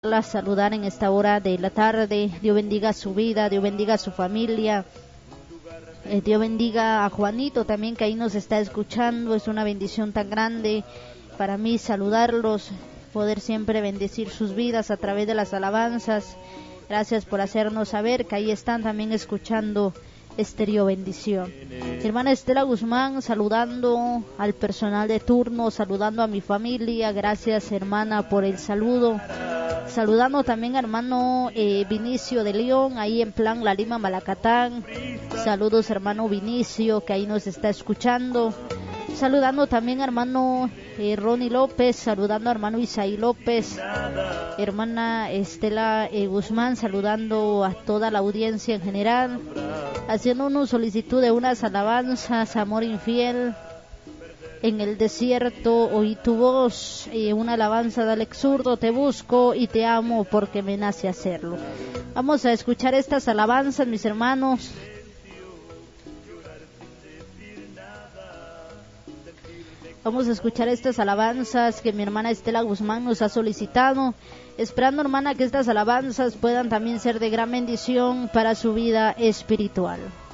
La saludar en esta hora de la tarde. Dios bendiga su vida, Dios bendiga su familia, Dios bendiga a Juanito también, que ahí nos está escuchando. Es una bendición tan grande para mí saludarlos, poder siempre bendecir sus vidas a través de las alabanzas. Gracias por hacernos saber que ahí están también escuchando Estéreo Bendición. Hermana Estela Guzmán, saludando al personal de turno, saludando a mi familia. Gracias, hermana, por el saludo. Saludando también a hermano Vinicio de León, ahí en plan La Lima, Malacatán. Saludos, hermano Vinicio, que ahí nos está escuchando. Saludando también a hermano Ronnie López, saludando a hermano Isaí López, hermana Estela Guzmán, saludando a toda la audiencia en general, haciendo una solicitud de unas alabanzas, Amor Infiel, En el Desierto, Oí tu voz, una alabanza de Alex Zurdo, Te busco y te amo porque me nace hacerlo. Vamos a escuchar estas alabanzas, mis hermanos. Vamos a escuchar estas alabanzas que mi hermana Estela Guzmán nos ha solicitado, esperando, hermana, que estas alabanzas puedan también ser de gran bendición para su vida espiritual.